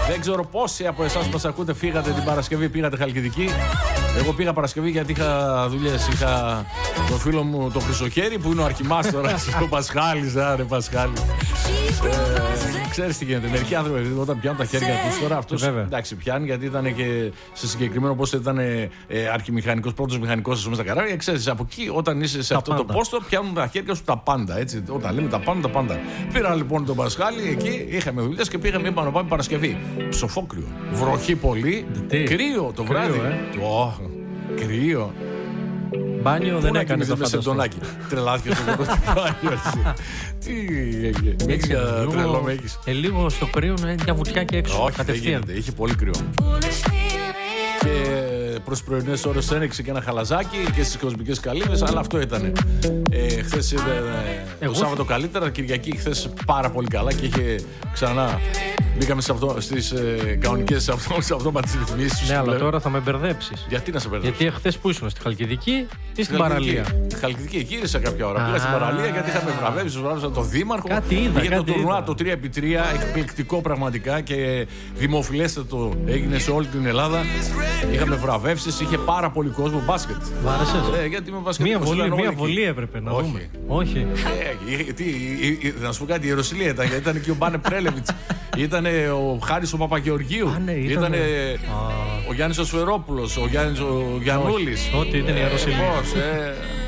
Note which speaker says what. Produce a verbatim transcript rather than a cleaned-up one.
Speaker 1: Δεν ξέρω πόσοι από εσάς που μας ακούτε φύγατε την Παρασκευή, πήγατε Χαλκιδική. Εγώ πήγα Παρασκευή γιατί είχα δουλειές. Είχα τον φίλο μου τον Χρυσοχέρη που είναι ο αρχιμάστορας, ο Πασχάλης. Άρε Πασχάλη. Ε, ξέρεις τι γίνεται. Μερικοί άνθρωποι όταν πιάνουν τα χέρια τους τώρα, αυτός εντάξει πιάνει γιατί ήταν και σε συγκεκριμένο πόστο ήταν ε, αρχιμηχανικός, πρώτος μηχανικός ας πούμε στα καράβια. Ξέρεις από εκεί όταν είσαι σε τα αυτό πάντα. Το πόστο πιάνουν τα χέρια σου τα πάντα. Έτσι, όταν λέμε τα πάντα, τα πάντα. Πήρα λοιπόν τον Πασχάλη εκεί, είχαμε δουλειές και πήγαμε είπαμε να πάμε Παρασκευή. Ψοφόκρυο. Βροχή πολύ. Τι? Κρύο το κρύο, βράδυ. Ε. Oh, κρύο.
Speaker 2: Μπάνιο δεν έκανε το φανταστό.
Speaker 1: Τρελάθηκε στο μπάνιο. Τι έχει τρελό με έχεις.
Speaker 2: Ε, λίγο στο κρύο είναι μια βουτιά και έξω.
Speaker 1: Όχι, δεν γίνεται. Είχε πολύ κρύο. Και προς πρωινές ώρες ένεξε και ένα χαλαζάκι και στις κοσμικές καλύβες, αλλά αυτό ήταν. Ε, χθες ήταν το Σάββατο καλύτερα, Κυριακή χθες πάρα πολύ καλά και είχε ξανά. Μπήκαμε στις ε, κανονικές αυτόματες ρυθμίσεις.
Speaker 2: Ναι, αλλά λέω. Τώρα θα με μπερδέψεις.
Speaker 1: Γιατί να σε μπερδέψεις?
Speaker 2: Γιατί εχθές που ήσουν στη Χαλκιδική ή στην παραλία?
Speaker 1: Στη Χαλκιδική γύρισα κάποια ώρα. Πήγα στην παραλία γιατί είχαμε βραβεύσει, βραβεύσαν τον Δήμαρχο.
Speaker 2: Κάτι είδα.
Speaker 1: Είχε το τουρνουά το τρία επί τρία, εκπληκτικό πραγματικά και δημοφιλέστατο έγινε σε όλη την Ελλάδα. Είχαμε βραβεύσεις, είχε πάρα πολύ κόσμο μπάσκετ.
Speaker 2: Μ' άρεσε.
Speaker 1: Ε, γιατί με μπάσκετ.
Speaker 2: Μία βολή, μία βολή έπρεπε να
Speaker 1: Όχι.
Speaker 2: δούμε. Όχι.
Speaker 1: Ε, τι, να σου πω κάτι, η Ιεροσυλία ήταν, γιατί ήταν και ο Μπάνε Πρέλεβιτς. Ήταν ο Χάρης ο Παπαγεωργίου.
Speaker 2: Α, ναι,
Speaker 1: ήταν ο Γιάννης ο Σφερόπουλος, ο Γιάννης ο Γιαννούλης.
Speaker 2: Ό,τι ήταν η Ιεροσυλία.
Speaker 1: Ε,